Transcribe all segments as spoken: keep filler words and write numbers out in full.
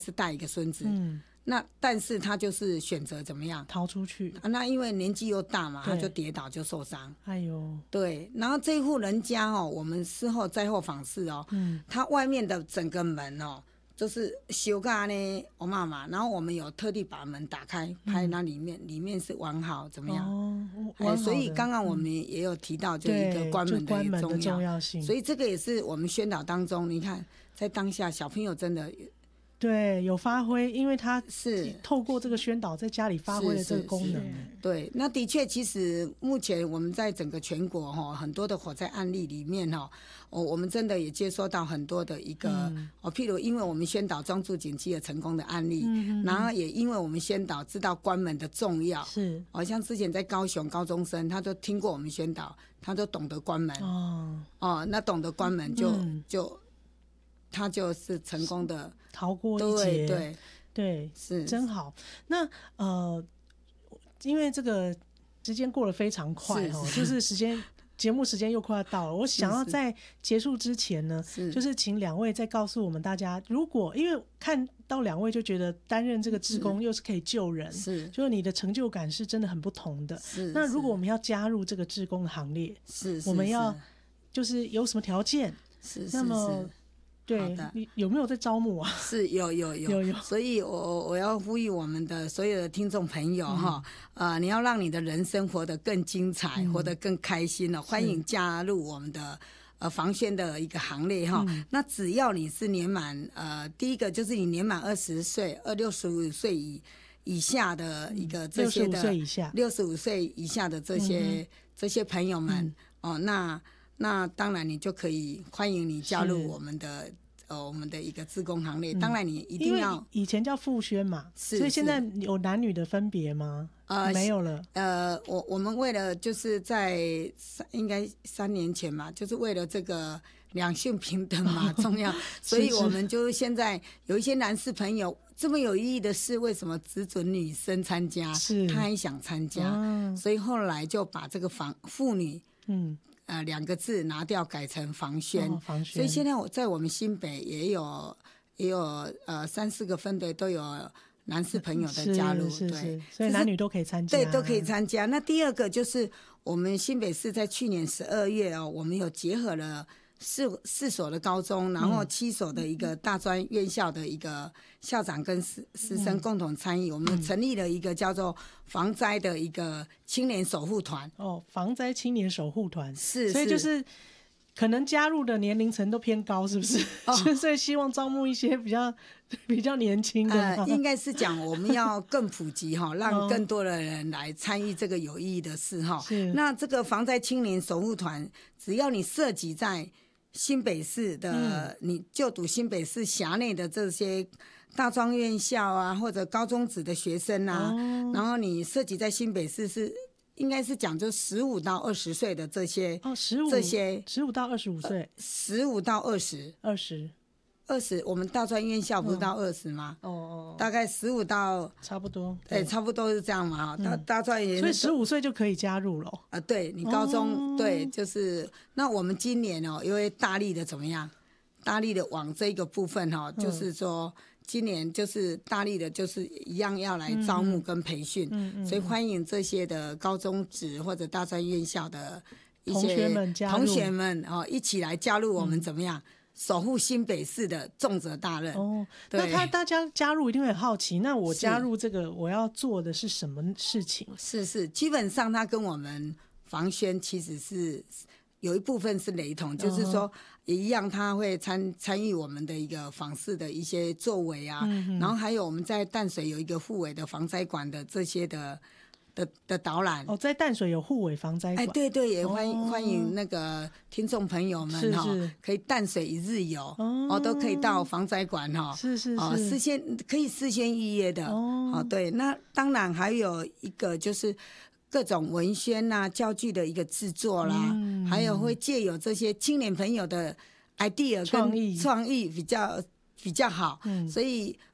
是带一个孙子， 嗯， 那但是他就是选择怎么样逃出去， 啊？那因为年纪又大嘛，他就跌倒就受伤。 哎呦， 对，然后这一户人家哦，我们事后灾后访视哦， 嗯， 他外面的整个门哦，就是修嘎呢，我妈妈，然后我们有特地把门打开，拍那里面，嗯、里面是完好怎么样？ 哦， 哎，所以刚刚我们也有提到，就一个关门的重要, 重重要性， 所以这个也是我们宣导当中，你看在当下小朋友真的。 对，有发挥，因为他是透过这个宣导在家里发挥了这个功能。 对，那的确，其实目前我们在整个全国哈，很多的火灾案例里面哈，哦，我们真的也接收到很多的一个、嗯、哦，譬如因为我们宣导专注警戒的成功的案例，嗯、然后也因为我们宣导知道关门的重要， 是， 好、哦、像之前在高雄高中生，他都听过我们宣导，他都懂得关门哦，哦，那懂得关门就、嗯、就。他就是成功的逃过一劫， 对对对， 是真好。那呃，因为这个时间过得非常快哦，就是时间节目时间又快要到了。我想要在结束之前呢，是就是请两位再告诉我们大家，如果因为看到两位就觉得担任这个志工又是可以救人， 是就是你的成就感是真的很不同的。 是那如果我们要加入这个志工的行列， 是我们要就是有什么条件？ 是那么。对，你有没有在招募啊？ 是有有 有, 有有， 所以我我要呼吁我们的所有的听众朋友哈、嗯，呃，你要让你的人生活得更精彩，嗯、活得更开心了，欢迎加入我们的呃防宣的一个行列哈、嗯。那只要你是年满呃，第一个就是你年满二十岁，二六十五岁以以下的一个这些的六十五岁以下， 六十五岁以下的这些、嗯、这些朋友们、嗯、哦，那。那当然，你就可以欢迎你加入我们的呃我们的一个志工行列。嗯、当然，你一定要以前叫复宣嘛，所以现在有男女的分别吗？呃，没有了。 呃，我我们为了就是在应该三年前嘛，就是为了这个两性平等嘛重要，所以我们就现在有一些男士朋友这么有意义的事，为什么只准女生参加？ 是， 他也想参加、啊，所以后来就把这个防妇女嗯。呃，两个字拿掉，改成防宣、 哦、防宣。 所以现在我在我们新北也有也有呃三四个分队都有男士朋友的加入， 是是是对， 所以男女都可以参加， 对，都可以参加。那第二个就是我们新北市在去年十二月哦，我们有结合了四四所的高中，然后七所的一个大专院校的一个校长跟师师生共同参与、嗯，我们成立了一个叫做防灾的一个青年守护团。 哦，防灾青年守护团是， 所以就是可能加入的年龄层都偏高，是不是？哦、所以希望招募一些比较比较年轻的。 呃，应该是讲我们要更普及哈，让更多的人来参与这个有意义的事哈。 是， 那这个防灾青年守护团，只要你涉及在新北市的、嗯、你就读新北市辖内的这些大专院校啊，或者高中职的学生啊、哦、然后你涉及在新北市是应该是讲就十五到二十岁的这些哦，十五这些十五到二十五岁， 十五到二十二十二十，我们大专院校不是到二十吗？ 哦哦， 大概十五到差不多， 对，差不多是这样嘛。大、嗯、大专也所以十五岁就可以加入了啊、 呃？对，你高中、哦、对，就是那我们今年哦，因为大力的怎么样？大力的往这个部分哈、哦嗯，就是说今年就是大力的，就是一样要来招募跟培训，嗯嗯，所以欢迎这些的高中职或者大专院校的一些同学们加入， 同学们哦，一起来加入我们怎么样？嗯，守护新北市的重责大任哦，那他大家加入一定会很好奇，那我加入这个我要做的是什么事情？ 是是，基本上他跟我们防宣其实是有一部分是雷同，就是说也一样，他会参参与我们的一个访视的一些作为啊，嗯、然后还有我们在淡水有一个护卫的防灾馆的这些的。的, 的导览哦，在淡水有护卫防灾馆， 哎，对对，也欢迎、哦、欢迎那个听众朋友们哈、哦，可以淡水一日游哦, 哦，都可以到防灾馆哈、哦， 是是是， 哦，事先可以事先预约的哦, 哦，对，那当然还有一个就是各种文宣呐、啊、教具的一个制作啦、嗯，还有会借有这些青年朋友的 idea 跟创意比较比较好，嗯，所以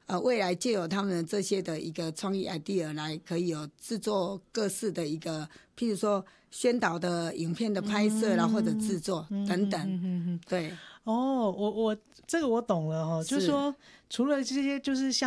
呃未来借由他们这些的一个创意 idea 来，可以有制作各式的一个，譬如说宣导的影片的拍摄啦，嗯、或者制作等等。嗯嗯嗯、对， 哦，我我这个我懂了哈，就是说除了这些，就是像。